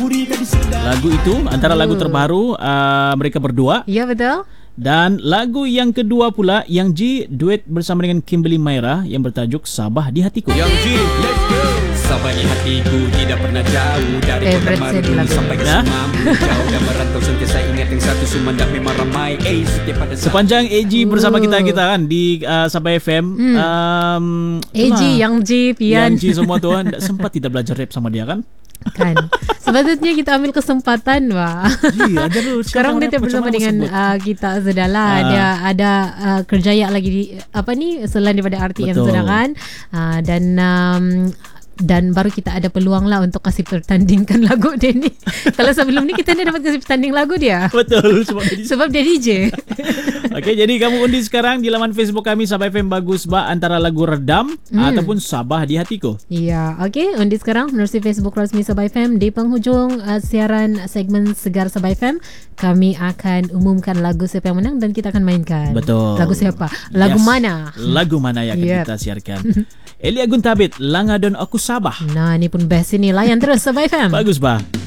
Lagu itu antara lagu terbaru mereka berdua. Ya, betul. Dan lagu yang kedua pula yang G duet bersama dengan Kimberly Maira yang bertajuk Sabah di Hatiku. Yang G, let's go. Sabah di hatiku tidak pernah jauh dari kota Marudu sampai ke Semamu. Jauh dan merantau sentiasa ingat yang satu Sumandak memang ramai. Setiap pada sepanjang AG bersama kita kan di Sabah FM. AG, Yang G, Pian, Yang G semua tu kan sempat tidak belajar rap sama dia kan? Kan sepatutnya kita ambil kesempatan sekarang dia bersama dengan kita sedanglah dia ada kerjaya lagi di selain daripada RTM sedangkan dan baru kita ada peluang lah untuk kasih pertandingkan lagu dia ni. Kalau sebelum ni kita ni dapat kasih pertanding lagu dia. Betul, sebab dia DJ. Okey, jadi kamu undi sekarang di laman Facebook kami Sabah FM Bagus Ba antara lagu Redam ataupun Sabah di Hatiku. Ya, okey, undi sekarang menerusi Facebook rasmi Sabah FM. Di penghujung siaran segmen Segar Sabah FM, kami akan umumkan lagu siapa yang menang dan kita akan mainkan. Betul. Lagu siapa? Lagu mana? Lagu mana yang akan kita siarkan? Elia Guntabit, Langadon Aku Sabah. Nah, ni pun best ini. Layan terus Sabah FM. Bagus, Bah.